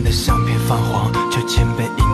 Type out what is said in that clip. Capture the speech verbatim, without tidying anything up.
的相片泛黄，就千杯饮